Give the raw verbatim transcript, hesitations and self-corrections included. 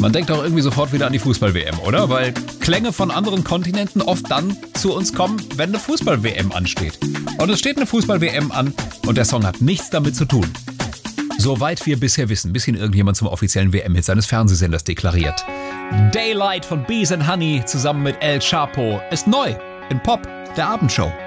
Man denkt doch irgendwie sofort wieder an die Fußball-W M, oder? Weil Klänge von anderen Kontinenten oft dann zu uns kommen, wenn eine Fußball-W M ansteht. Und es steht eine Fußball-W M an und der Song hat nichts damit zu tun. Soweit wir bisher wissen, bis ihn irgendjemand zum offiziellen W M-Hit seines Fernsehsenders deklariert. Daylight von Bees and Honey zusammen mit El Chapo ist neu in Pop, der Abendshow.